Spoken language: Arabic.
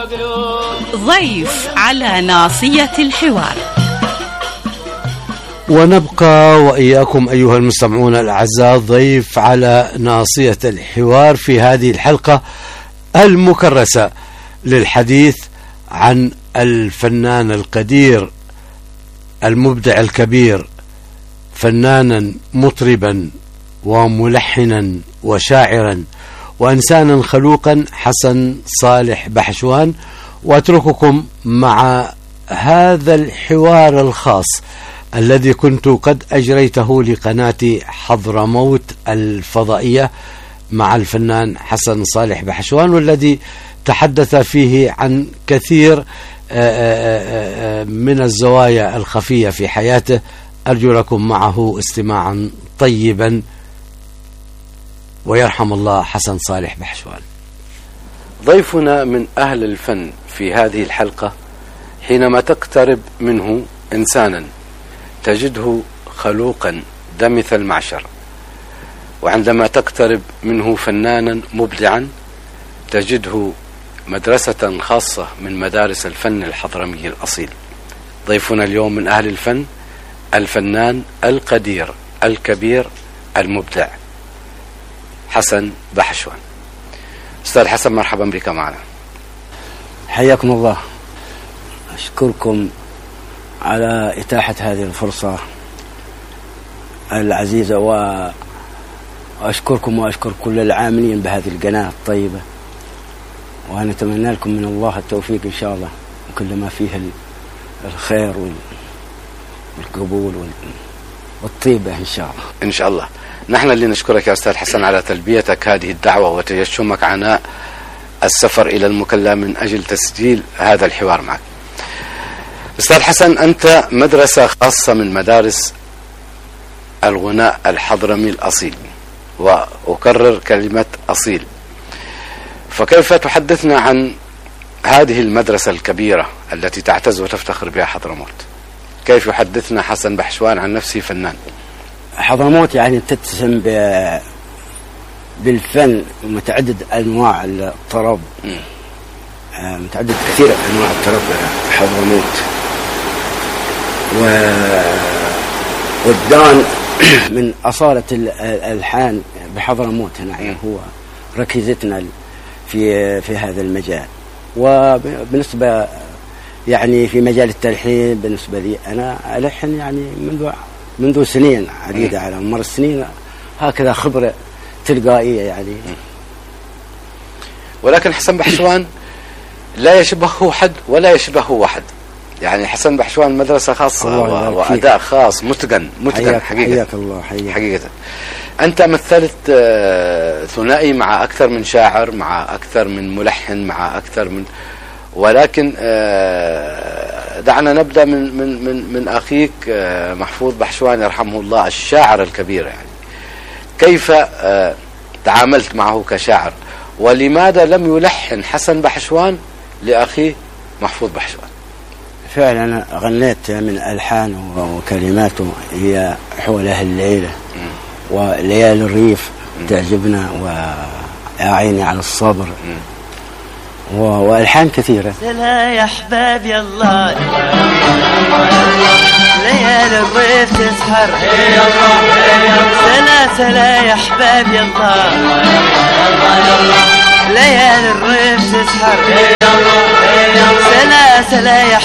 ضيف على ناصية الحوار. ونبقى وإياكم أيها المستمعون الأعزاء ضيف على ناصية الحوار في هذه الحلقة المكرسة للحديث عن الفنان القدير المبدع الكبير، فنانا مطربا وملحنا وشاعرا وإنسانا خلوقا، حسن صالح بحشوان. وأترككم مع هذا الحوار الخاص الذي كنت قد أجريته لقناة حضرموت الفضائية مع الفنان حسن صالح بحشوان، والذي تحدث فيه عن كثير من الزوايا الخفية في حياته. أرجو لكم معه استماعا طيبا، ويرحم الله حسن صالح بحشوان. ضيفنا من أهل الفن في هذه الحلقة، حينما تقترب منه إنسانا تجده خلوقا دمث المعشر، وعندما تقترب منه فنانا مبدعا تجده مدرسة خاصة من مدارس الفن الحضرمي الأصيل. ضيفنا اليوم من أهل الفن الفنان القدير الكبير المبدع حسن بحشوان. أستاذ حسن، مرحبا بك معنا. حياكم الله. أشكركم على إتاحة هذه الفرصة العزيزة، وأشكركم وأشكر كل العاملين بهذه القناة الطيبة، ونتمنى لكم من الله التوفيق إن شاء الله، وكل ما فيه الخير والقبول والطيبة إن شاء الله. إن شاء الله. نحن اللي نشكرك يا أستاذ حسن على تلبيتك هذه الدعوة وتجشمك عناء السفر إلى المكلا من أجل تسجيل هذا الحوار معك. أستاذ حسن، أنت مدرسة خاصة من مدارس الغناء الحضرمي الأصيل، وأكرر كلمة أصيل، فكيف تحدثنا عن هذه المدرسة الكبيرة التي تعتز وتفتخر بها حضرموت؟ كيف يحدثنا حسن بحشوان عن نفسه فنان؟ حضرموت يعني تتسم بالفن ومتعدد أنواع الطرب، متعدد كثير أنواع الطرب حضرموت، والدان من أصالة الألحان بحضرموت هنا، يعني هو ركيزتنا في هذا المجال. وبالنسبة يعني في مجال التلحين بالنسبة لي أنا ألحن يعني منذ سنين عديدة، على مر السنين هكذا خبرة تلقائية يعني. ولكن حسن بحشوان لا يشبهه حد ولا يشبهه واحد، يعني حسن بحشوان مدرسة خاصة وأداء خاص متقن حقيقة. حياك الله. حقيقة أنت مثلت ثنائي مع أكثر من شاعر، مع أكثر من ملحن، مع أكثر من، ولكن دعنا نبدأ من أخيك محفوظ بحشوان يرحمه الله، الشاعر الكبير. يعني كيف تعاملت معه كشاعر، ولماذا لم يلحن حسن بحشوان لأخيه محفوظ بحشوان؟ فعلا أنا غنيت من ألحانه وكلماته، هي حول أهل الليلة وليالي الريف تعجبنا، ويا عيني على الصبر، وألحان كثيرة. سلا يا أحباب يلا ليالي الريف تسهر، سلا يا أحباب يلا ليالي الريف تسهر، سلا يا